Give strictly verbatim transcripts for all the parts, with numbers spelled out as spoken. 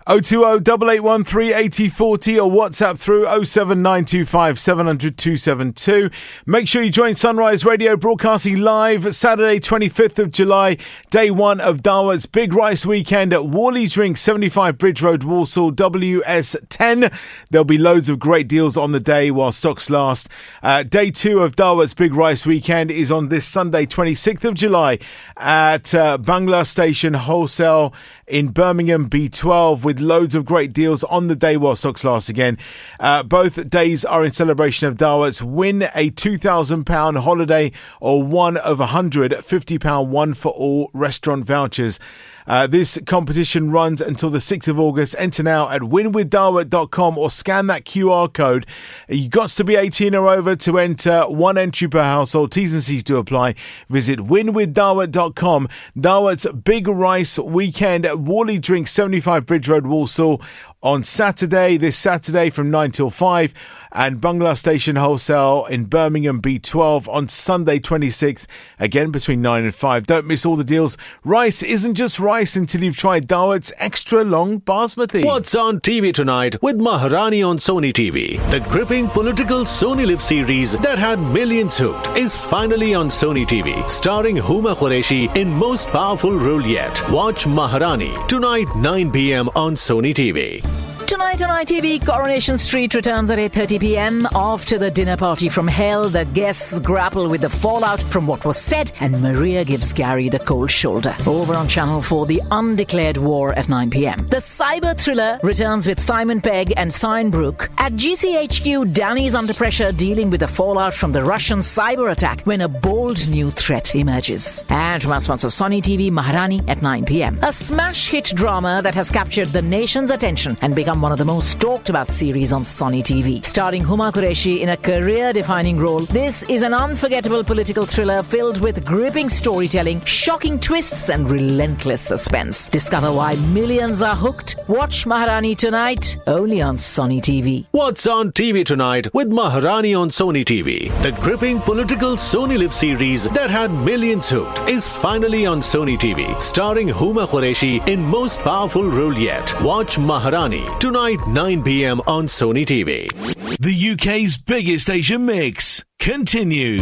oh two oh, eight eight one three, eight oh four oh or WhatsApp through oh seven nine two five, seven hundred, two seven two. Make sure you join Sunrise Radio broadcasting live Saturday twenty-fifth of July, day one of Dawat's Big Rice Weekend at Worley's Drink, seventy-five Bridge Road, Walsall, W S ten. There'll be loads of great deals on the day while stocks last. Uh, day two of Dawat's Big Rice Weekend is on this Sunday twenty-sixth of July at uh, Bangla Station Wholesale in Birmingham B twelve, with loads of great deals on the day while stocks last again. Uh, both days are in celebration of Dawat's. Win a two thousand pounds holiday or one of one hundred fifty pounds one for all restaurant vouchers. Uh, this competition runs until the sixth of August. Enter now at win with dawat dot com or scan that Q R code. You've got to be eighteen or over to enter. One entry per household. T's and C's do apply. Visit win with dawat dot com. Dawat's Big Rice Weekend at Worley Drink, seventy-five Bridge Road, Walsall, on Saturday, this Saturday from nine till five, and Bangla Station Wholesale in Birmingham B twelve on Sunday twenty-sixth, again between nine and five. Don't miss all the deals. Rice isn't just rice until you've tried Dawat's extra long basmati. What's on T V tonight with Maharani on Sony T V? The gripping political Sony Live series that had millions hooked is finally on Sony T V, starring Huma Qureshi in most powerful role yet. Watch Maharani tonight nine p.m. on Sony T V. Tonight on I T V, Coronation Street returns at eight thirty p.m. After the dinner party from hell, the guests grapple with the fallout from what was said, and Maria gives Gary the cold shoulder. Over on Channel four, The Undeclared War at nine p.m. The cyber thriller returns with Simon Pegg and Steinbrück. At G C H Q, Danny's under pressure dealing with the fallout from the Russian cyber attack when a bold new threat emerges. And from our sponsor Sony T V, Maharani at nine p.m. A smash hit drama that has captured the nation's attention and become one of the most talked about series on Sony T V. Starring Huma Qureshi in a career-defining role, this is an unforgettable political thriller filled with gripping storytelling, shocking twists and relentless suspense. Discover why millions are hooked. Watch Maharani tonight, only on Sony T V. What's on T V tonight with Maharani on Sony T V? The gripping political Sony Live series that had millions hooked is finally on Sony T V, starring Huma Qureshi in most powerful role yet. Watch Maharani tonight nine p.m. on Sony T V. The U K's biggest Asian mix continues.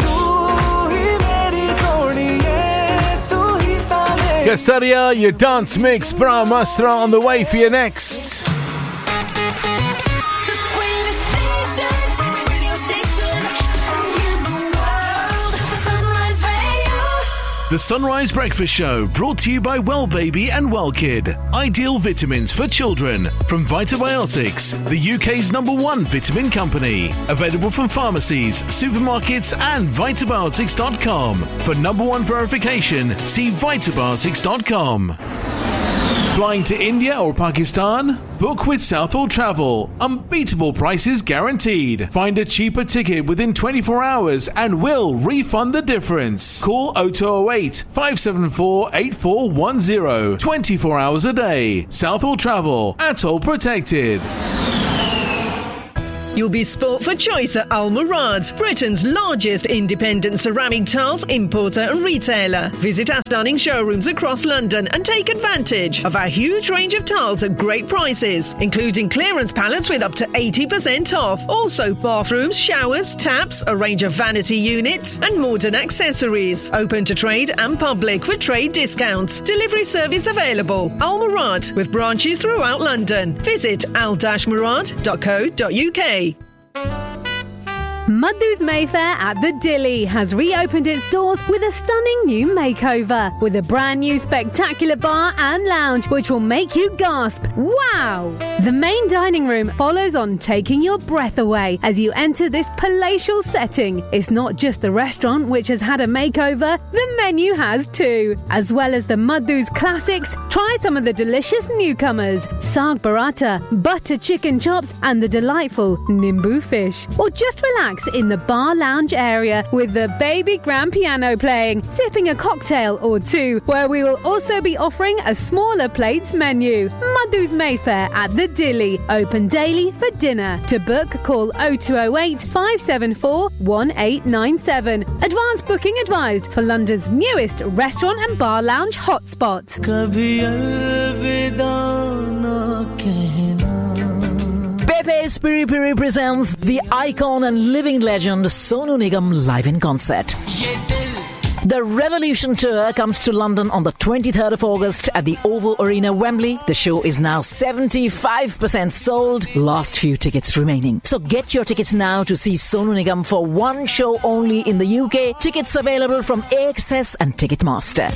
Casaria, your dance mix, Bra Mastra on the way for you next. The Sunrise Breakfast Show, brought to you by Well Baby and Well Kid. Ideal vitamins for children from Vitabiotics, the U K's number one vitamin company. Available from pharmacies, supermarkets and vitabiotics dot com. For number one verification, see vitabiotics dot com. Flying to India or Pakistan? Book with Southall Travel. Unbeatable prices guaranteed. Find a cheaper ticket within twenty-four hours and we'll refund the difference. Call oh two oh eight, five seven four, eight four one oh. twenty-four hours a day. Southall Travel. Atoll protected. You'll be sport for choice at Al Murad, Britain's largest independent ceramic tiles importer and retailer. Visit our stunning showrooms across London and take advantage of our huge range of tiles at great prices, including clearance pallets with up to eighty percent off. Also bathrooms, showers, taps, a range of vanity units and modern accessories. Open to trade and public with trade discounts. Delivery service available. Al Murad, with branches throughout London. Visit al murad dot co dot uk. Madhu's Mayfair at the Dilly has reopened its doors with a stunning new makeover, with a brand new spectacular bar and lounge which will make you gasp, wow! The main dining room follows on, taking your breath away as you enter this palatial setting. It's not just the restaurant which has had a makeover, the menu has too. As well as the Madhu's classics, try some of the delicious newcomers, Saag Paratha, butter chicken chops and the delightful Nimbu fish. Or just relax in the bar lounge area with the baby grand piano playing, sipping a cocktail or two, where we will also be offering a smaller plates menu. Madhu's Mayfair at the Dilly, open daily for dinner. To book, call oh two oh eight, five seven four, one eight nine seven. Advance booking advised for London's newest restaurant and bar lounge hotspot. Lay's Piri Piri presents the icon and living legend Sonu Nigam live in concert. The Revolution Tour comes to London on the twenty-third of August at the Ovo Arena, Wembley. The show is now seventy-five percent sold. Last few tickets remaining. So get your tickets now to see Sonu Nigam for one show only in the U K. Tickets available from A X S and Ticketmaster.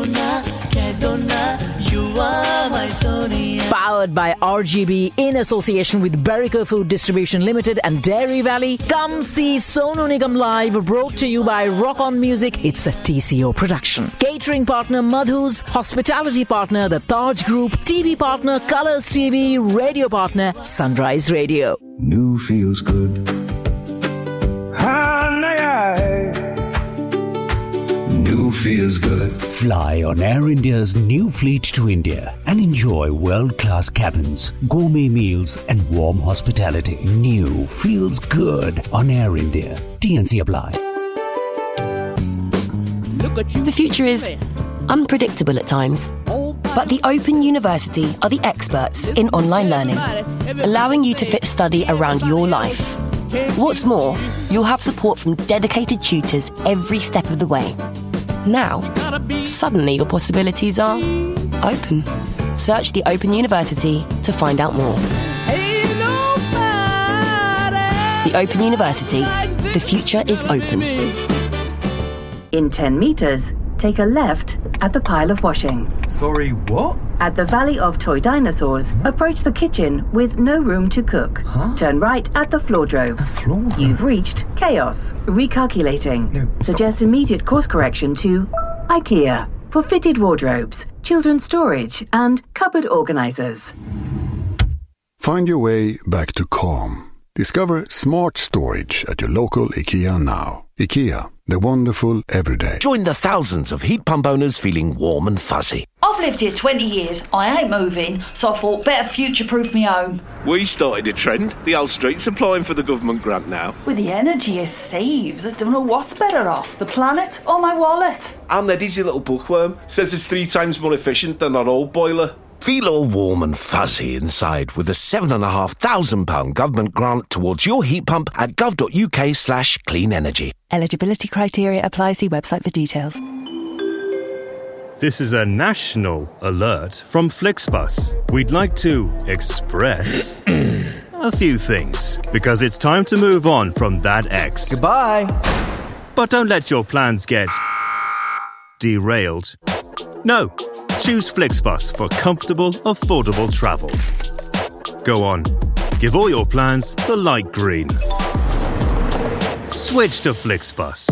Powered by R G B in association with Berico Food Distribution Limited and Dairy Valley. Come see Sonu Nigam live, brought to you by Rock On Music. It's a T C O production. Catering partner Madhu's, hospitality partner The Taj Group, T V partner Colors T V, radio partner Sunrise Radio. New feels good. New feels good. Fly on Air India's new fleet to India and enjoy world-class cabins, gourmet meals and warm hospitality. New feels good on Air India. T N C apply. The future is unpredictable at times, but the Open University are the experts in online learning, allowing you to fit study around your life. What's more, you'll have support from dedicated tutors every step of the way. Now, suddenly your possibilities are open. Search the Open University to find out more. The Open University. The future is open. In ten metres, take a left at the pile of washing. Sorry, what? At the Valley of Toy Dinosaurs, approach the kitchen with no room to cook. Huh? Turn right at the floordrome. A floor? You've reached chaos. Recalculating. No, Suggest immediate course correction to IKEA for fitted wardrobes, children's storage, and cupboard organisers. Find your way back to calm. Discover smart storage at your local IKEA now. IKEA, the wonderful everyday. Join the thousands of heat pump owners feeling warm and fuzzy. I've lived here twenty years, I ain't moving, so I thought better future-proof me home. We started a trend. The whole street's applying for the government grant now. With the energy it saves, I don't know what's better off, the planet or my wallet. And their dizzy little bookworm says it's three times more efficient than our old boiler. Feel all warm and fuzzy inside with a seven and a half thousand pound government grant towards your heat pump at gov.uk slash clean energy. Eligibility criteria apply. See website for details. This is a national alert from Flixbus. We'd like to express a few things because it's time to move on from that ex. Goodbye. But don't let your plans get derailed. No. Choose Flixbus for comfortable, affordable travel. Go on. Give all your plans the light green. Switch to Flixbus.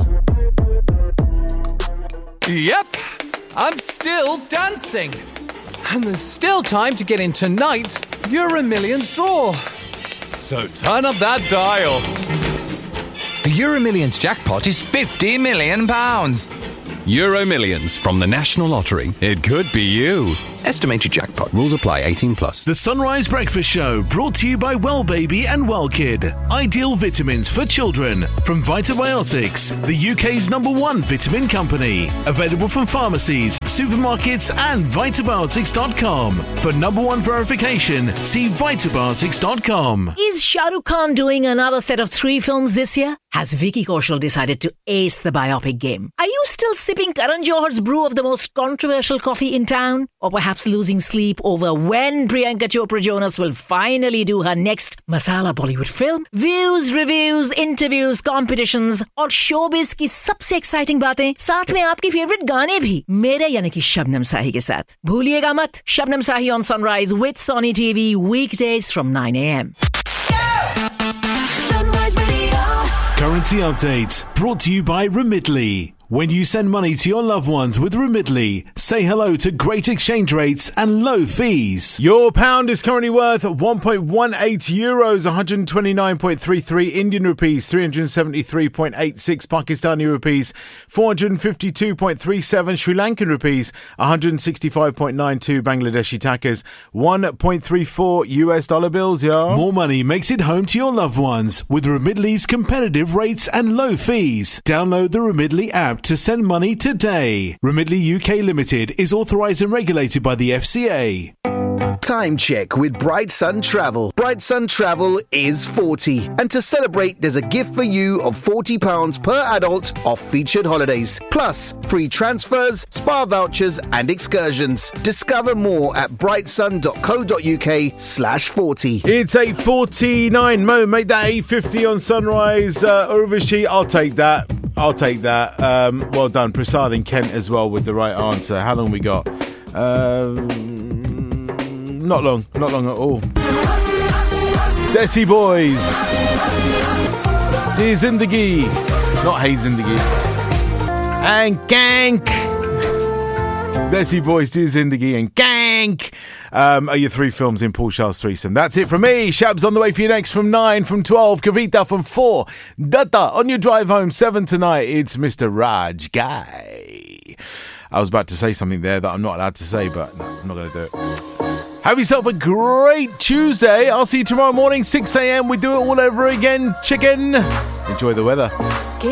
Yep, I'm still dancing. And there's still time to get in tonight's Euro Millions draw. So turn up that dial. The Euro Millions jackpot is fifty million pounds. Euro Millions from the National Lottery. It could be you. Estimated jackpot. Rules apply. eighteen plus. The Sunrise Breakfast Show, brought to you by Well Baby and Well Kid. Ideal vitamins for children from Vitabiotics, the U K's number one vitamin company. Available from pharmacies, supermarkets and vitabiotics dot com. For number one verification, see vitabiotics dot com. Is Shah Rukh Khan doing another set of three films this year? Has Vicky Kaushal decided to ace the biopic game? Are you still sipping Karan Johar's brew of the most controversial coffee in town? Or perhaps losing sleep over when Priyanka Chopra Jonas will finally do her next masala Bollywood film? Views, reviews, interviews, competitions और showbiz की सबसे exciting बातें, साथ में आपकी favorite गाने भी, मेरे यानी कि शबनम साही के साथ. भूलिएगा मत, शबनम साही on Sunrise with Sony T V weekdays from nine a.m. Currency updates brought to you by Remitly. When you send money to your loved ones with Remitly, say hello to great exchange rates and low fees. Your pound is currently worth one point one eight euros, one hundred twenty-nine point three three Indian rupees, three hundred seventy-three point eight six Pakistani rupees, four hundred fifty-two point three seven Sri Lankan rupees, one hundred sixty-five point nine two Bangladeshi takas, one point three four U S dollar bills, yo. More money makes it home to your loved ones with Remitly's competitive rates and low fees. Download the Remitly app to send money today. Remitly U K Limited is authorised and regulated by the F C A. Time check with Bright Sun Travel. Bright Sun Travel is forty. And to celebrate, there's a gift for you of forty pounds per adult off featured holidays. Plus, free transfers, spa vouchers and excursions. Discover more at brightsun.co.uk slash 40. It's eight forty-nine. Mo, make that eight fifty on Sunrise. Uh, Urvashi, I'll take that. I'll take that. Um, well done. Prasad in Kent as well with the right answer. How long we got? Um... Not long, not long at all. Desi Boys. Dear Zindagi. Not Hey Zindagi. And Gank. Desi Boys, Dear Zindagi and Gank. Um, are your three films in Paul Charles Threesome. That's it from me. Shab's on the way for you next from nine, from twelve. Kavita from four. Data on your drive home, seven tonight. It's Mister Raj Guy. I was about to say something there that I'm not allowed to say, but no, I'm not going to do it. Have yourself a great Tuesday. I'll see you tomorrow morning, six a.m. We do it all over again. Chicken. Enjoy the weather.